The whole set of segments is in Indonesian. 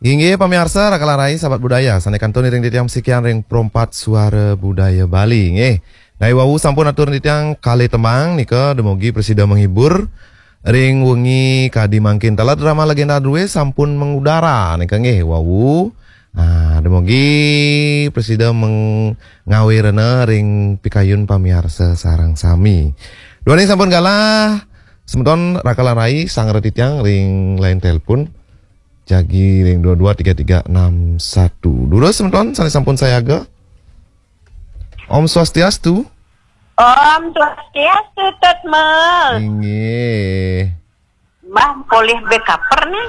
Ginggi pamirsa rakalarai sahabat budaya sanekan toni ring ditiang sekian ring perompat suara budaya Bali nggih. Nai wawu sampun atur ditiang kali temang nika demogi presida menghibur ring wengi kadi mangkin telat drama legenda duwe sampun mengudara nika nggih wawu. Demogi presida mengawirana ring pikayun pamirsa sarang sami. Dua ning sampun kalah semeton rakalarai sang retitiang ring lain telepon. Jagi ring 223361. Dulu semeton sane sampun saya aga. Om Swastiastu. Om Swastiastu Tutmel. Inggih. Mbah boleh bekaper nih.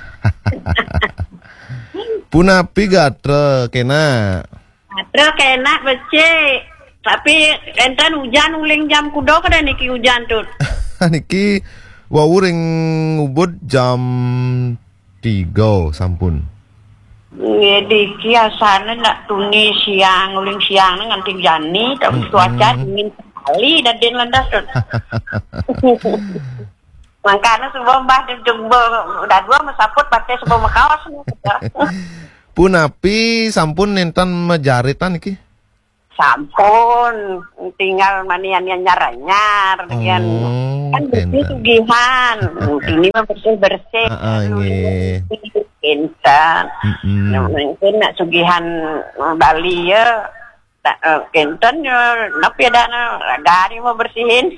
Punapi gatre kena. Gatre kena becik. Tapi enten hujan uling jam kudo kada niki hujan tut. Niki wau ring ubud jam 3 sampun. Di kiasane nak tuni siang uling siang nganti jani tapi cuaca dingin sekali dan den landas tut. Makanya sebelum mbah dijumbo udah dua mesaput pakai sebelum kaos nih. Punapi sampun nenten majaritan iki. Sampun tinggal manian-manian nyar-nyar dengan kan bersih sugihan ini mah bersih-bersih nggih kenten mungkin nak sugihan Bali ya kenten ya napi ada gari mau bersihin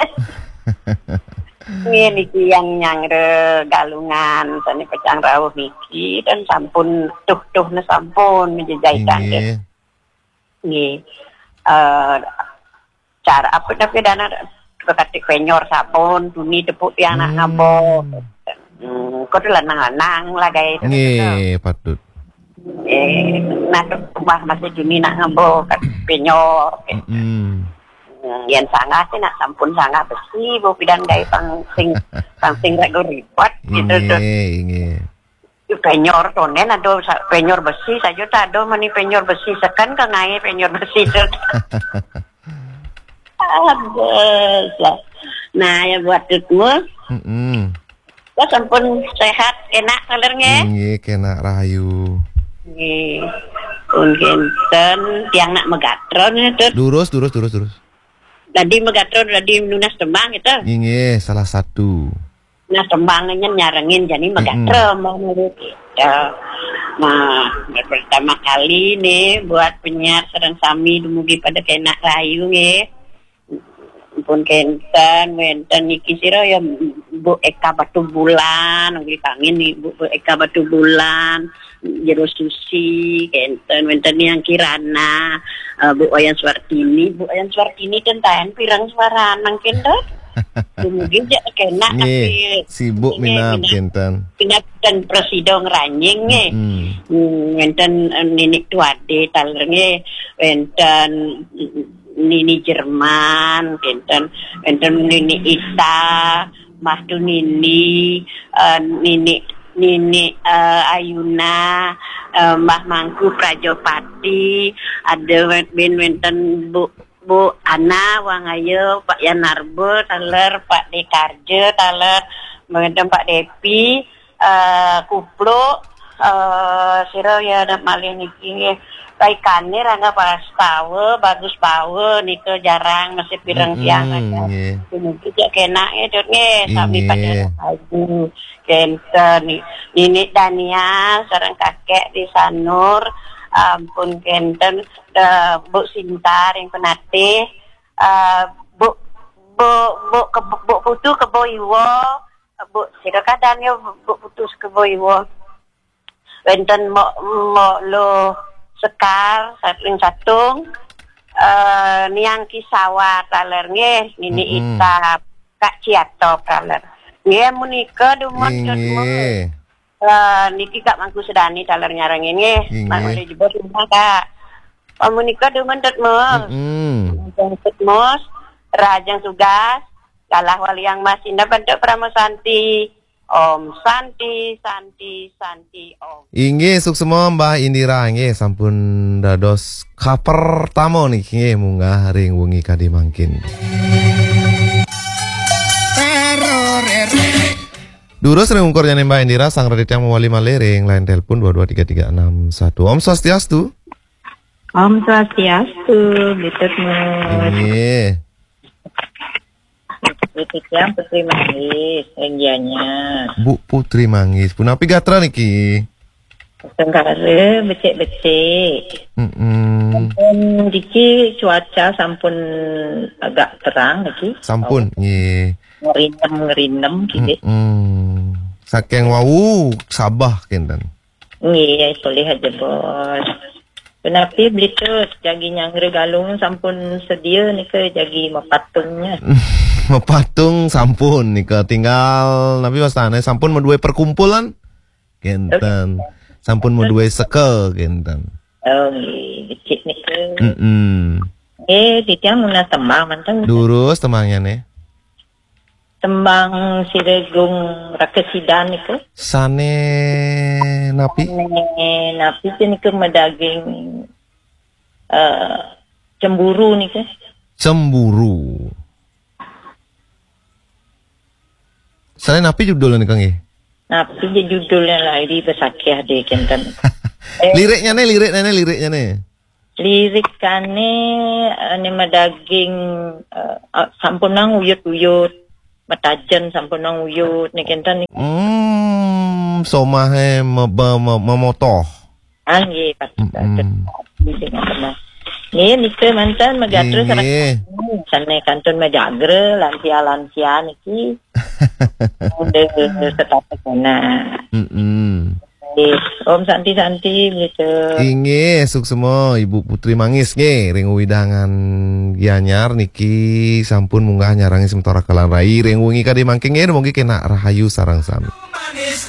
ini yang galungan sani pecang rawuh niki dan sampun tuh na sampun menjejaikan nggih cara apa tapi dana ketik penyor sabun duni tepuk tiang nak ngabo kok tuh lanang lah guys nggih patut nak rumah masih duni nak ngabo penyor yen sangat sih nak sampun sangat besi bu pidan guys pangsing rego ribet gitu tuh nggih penyor tonen ada penyor besi saja tak ada mani penyor besi sekan ke ngai penyor besi nah ya buat itu kok sampun sehat enak kalernya kena rahayu kenten tiang nak megatron itu durus tadi megatron tadi nunas tembang itu nggih salah satu. Nah tembangnya nyarengin jadi megatrem menurut kita. Nah pertama kali nih buat penyiar sareng sami dumugi pada kena rayu nih. Pun kenten wenten niki sira ya Bu Eka Batu Bulan nggih kangen nih Bu Eka Batu Bulan Jero Susi kenten wenten yang Kirana Bu Oyan Swartini tentaen pirang suara nang kenten mungkin jak kena tapi sibuk minap kenten dan presiden ranjing wenten ninik tuade talernge wenten nini Jerman wenten nini Isa mahtu nini Ayuna Mbah Mangku Prajopati ada wenten Bu Ana Wangayo Pak Yanarbo taler Pak Dekarje taler mengenai Pak Depi Kuplo sira ya ada malih niki kaikane rangga pas tawe bagus pawe nike jarang masih pirang tiang aja mungkin jak kena itu nge sami pada ayu kenten ini Dania sareng kakek di Sanur ampun kenten Bu Sintar yang penatih Bu Putu Keboiwo Bu silakan ya Bu Putus Keboiwo wenten mo lo sekar saling satung niang Kisawa taler nggih nini Ita Kak Ciato taler nggih menika dumot niki Kak Mangku Sedani taler nyarengin nggih mangke jebot rumah Kak menika dengan Tetmos Rajang Sugas kalah wali yang Masinda bentuk Pramosanti Om Santi Om inggih suksema Mbah Indira nggih sampun dados kaper tamo niki nggih munggah ring wengi kadi mangkin Durus ring ungkurnya Mbak Indira sang redit yang mewali malering line telepon 223361. Om Swastiastu. Om Swastiastu, Bitut Mus. Iya. Bitut yang Putri Manggis, rengiannya. Bu Putri Manggis. Punapi gatra niki. Tenggara becek-becek. Diki cuaca sampun agak terang lagi. Sampun, iya. Ngerinem gitu. Saking wau sabah kinten. Iya, boleh aja bos. Kenapa beli tuh jagi nyangre galung sampun sedia nih ke jagi mapatungnya. Mepatung sampun nika tinggal nabi wastane sampun mau duwe perkumpulan kinten. Sampun mau duwe seke kinten. Oh, dikit nih ke. Ditiang muna tembang mantang. Durus temangnya nih. Tembang Siregung Rakesidan nih ke. Sane napi. Napi nih ke medaging cemburu nih ke. Cemburu. Sane napi judulnya nih Kang. Napi je judulnya lah di pesakih deh kenten. Liriknya nih. Lirikane ane medaging sampun nang uyut-uyut. Matajen sampun nang uyut nih kenten. Somahe memotoh. Nggih pasti. Nih ke mantan megatre sareng kantun Majagre lansia niki. Udah tetap kena. Om Santi gitu. Inge suksemo Ibu Putri Manggis nge ring widangan gianyar niki sampun munggah nyarangi sementara kalan rai ring wingi kade mangke nge mugi kena rahayu sareng sami.